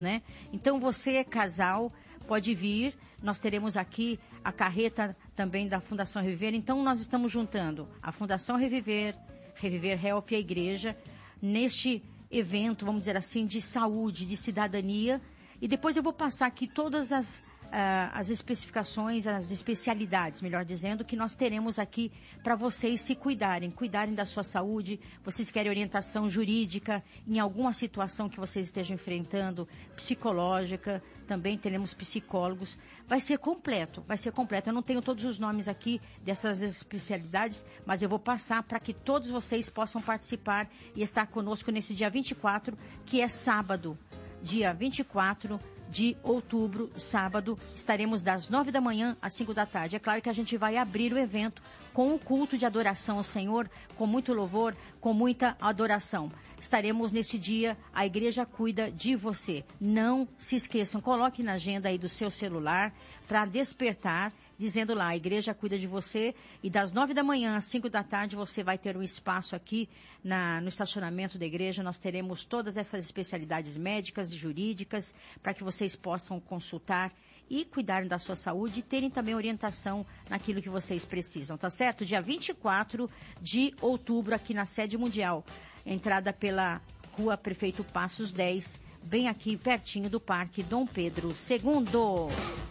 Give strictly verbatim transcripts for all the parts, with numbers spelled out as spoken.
né? Então você é casal, pode vir, nós teremos aqui a carreta também da Fundação Reviver, então nós estamos juntando a Fundação Reviver, Reviver Help e a igreja, neste evento, vamos dizer assim, de saúde, de cidadania, e depois eu vou passar aqui todas as, uh, as especificações, as especialidades, melhor dizendo, que nós teremos aqui para vocês se cuidarem, cuidarem da sua saúde. Vocês querem orientação jurídica em alguma situação que vocês estejam enfrentando, psicológica, também teremos psicólogos. Vai ser completo, vai ser completo. Eu não tenho todos os nomes aqui dessas especialidades, mas eu vou passar para que todos vocês possam participar e estar conosco nesse dia vinte e quatro, que é sábado. Dia vinte e quatro de outubro, sábado, estaremos das nove da manhã às cinco da tarde. É claro que a gente vai abrir o evento com o culto de adoração ao Senhor, com muito louvor, com muita adoração. Estaremos nesse dia, a igreja cuida de você. Não se esqueçam, coloque na agenda aí do seu celular para despertar, dizendo lá, a igreja cuida de você, e das nove da manhã às cinco da tarde você vai ter um espaço aqui na, no estacionamento da igreja. Nós teremos todas essas especialidades médicas e jurídicas para que vocês possam consultar e cuidarem da sua saúde e terem também orientação naquilo que vocês precisam, tá certo? Dia vinte e quatro de outubro aqui na sede mundial, entrada pela Rua Prefeito Passos dez, bem aqui pertinho do Parque Dom Pedro segundo.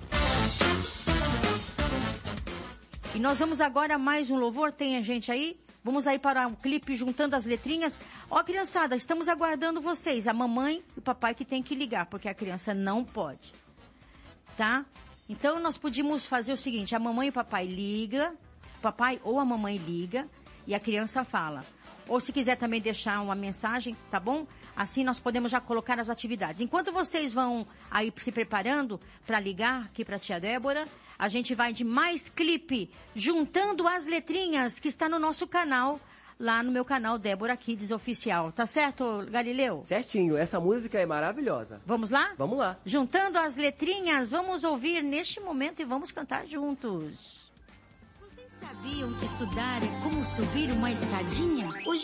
E nós vamos agora a mais um louvor, tem a gente aí? Vamos aí para o clipe juntando as letrinhas. Ó, criançada, estamos aguardando vocês, a mamãe e o papai que tem que ligar, porque a criança não pode, tá? Então nós podíamos fazer o seguinte, a mamãe e o papai liga, o papai ou a mamãe liga e a criança fala. Ou se quiser também deixar uma mensagem, tá bom? Assim nós podemos já colocar as atividades. Enquanto vocês vão aí se preparando para ligar aqui para a tia Débora, a gente vai de mais clipe, juntando as letrinhas que está no nosso canal, lá no meu canal Débora Kids Oficial. Tá certo, Galileu? Certinho, essa música é maravilhosa. Vamos lá? Vamos lá. Juntando as letrinhas, vamos ouvir neste momento e vamos cantar juntos. Vocês sabiam que estudar é como subir uma escadinha? Hoje